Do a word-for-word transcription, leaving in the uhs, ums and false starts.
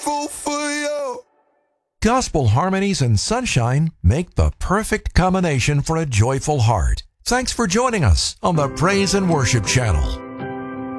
grateful for you. Gospel harmonies and sunshine make the perfect combination for a joyful heart. Thanks for joining us on the Praise and Worship Channel.